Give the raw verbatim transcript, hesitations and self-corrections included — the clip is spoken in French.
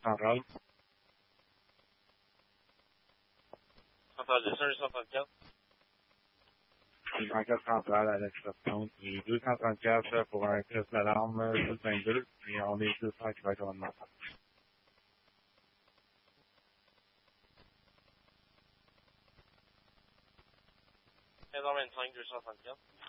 centrale. Centrale de un cent trente-quatre. J'ai vingt-quatre centrale à l'exception. J'ai deux cent trente-quatre pour un test d'alarme, deux cent vingt-deux, et on est deux cents qui va être commandement. quinze heures vingt-cinq, deux cent trente-quatre.